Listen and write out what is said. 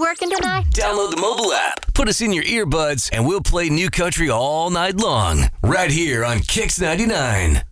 working tonight? Download the mobile app, put us in your earbuds, and we'll play new country all night long, right here on Kix 99.